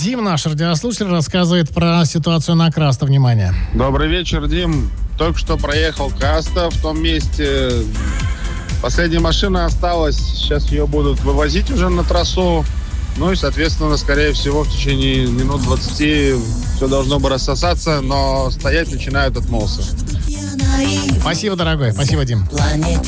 Дим, наш радиослушатель, рассказывает про ситуацию на Красто. Внимание. Добрый вечер, Дим. Только что проехал Красто в том месте. Последняя машина осталась. Сейчас ее будут вывозить уже на трассу. Ну и, соответственно, скорее всего, в течение минут 20 все должно бы рассосаться, но стоять начинают от носа. Спасибо, дорогой. Спасибо, Дим.